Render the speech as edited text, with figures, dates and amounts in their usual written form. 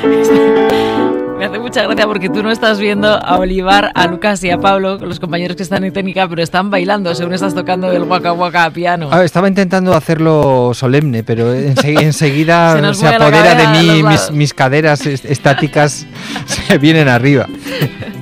Me hace mucha gracia porque tú no estás viendo a Olivar, a Lucas y a Pablo, los compañeros que están en técnica, pero están bailando según estás tocando el Waka Waka a piano. Estaba intentando hacerlo solemne, pero enseguida se mueve la apodera de cabeza a mí, los lados. mis caderas estáticas se vienen arriba.